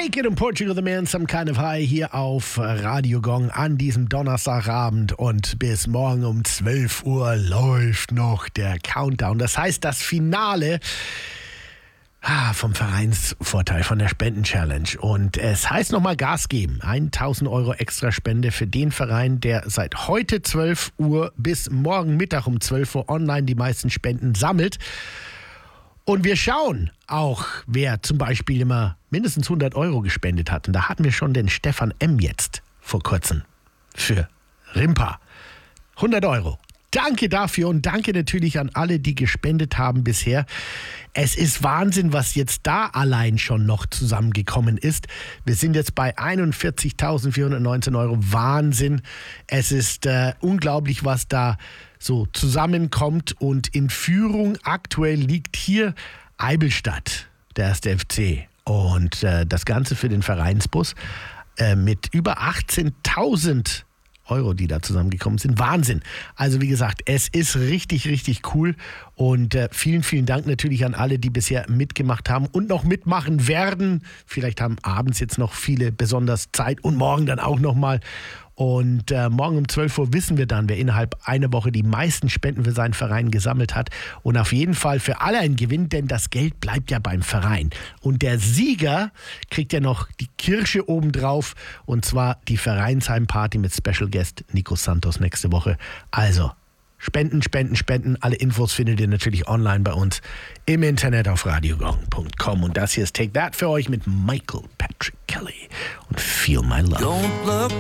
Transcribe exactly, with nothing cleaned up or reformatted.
Naked in Portugal, The Man, Some Kind of High hier auf Radio Gong an diesem Donnerstagabend und bis morgen um zwölf Uhr läuft noch der Countdown. Das heißt, das Finale ah, vom Vereinsvorteil, von der Spenden-Challenge. Und es heißt nochmal Gas geben. tausend Euro extra Spende für den Verein, der seit heute zwölf Uhr bis morgen Mittag um zwölf Uhr online die meisten Spenden sammelt. Und wir schauen auch, wer zum Beispiel immer mindestens hundert Euro gespendet hat. Und da hatten wir schon den Stefan M. jetzt vor kurzem für Rimpa. hundert Euro. Danke dafür und danke natürlich an alle, die gespendet haben bisher. Es ist Wahnsinn, was jetzt da allein schon noch zusammengekommen ist. Wir sind jetzt bei einundvierzigtausendvierhundertneunzehn Euro. Wahnsinn. Es ist äh, unglaublich, was da so zusammenkommt. Und in Führung aktuell liegt hier Eibilstadt, der erste F C. Und äh, das Ganze für den Vereinsbus äh, mit über achtzehntausend Euro, die da zusammengekommen sind. Wahnsinn. Also wie gesagt, es ist richtig, richtig cool. Und äh, vielen, vielen Dank natürlich an alle, die bisher mitgemacht haben und noch mitmachen werden. Vielleicht haben abends jetzt noch viele besonders Zeit und morgen dann auch nochmal. Und äh, morgen um zwölf Uhr wissen wir dann, wer innerhalb einer Woche die meisten Spenden für seinen Verein gesammelt hat. Und auf jeden Fall für alle ein Gewinn, denn das Geld bleibt ja beim Verein. Und der Sieger kriegt ja noch die Kirsche obendrauf, und zwar die Vereinsheimparty mit Special Guest Nico Santos nächste Woche. Also spenden, spenden, spenden. Alle Infos findet ihr natürlich online bei uns im Internet auf radiogong punkt com. Und das hier ist Take That für euch mit Michael Patrick Kelly und Feel My Love.